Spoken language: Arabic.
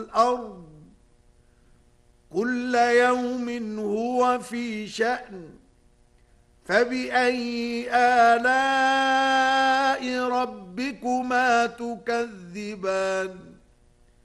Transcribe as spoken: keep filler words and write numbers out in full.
الأرض كل يوم هو في شأن فبأي آلاء ربكما تكذبان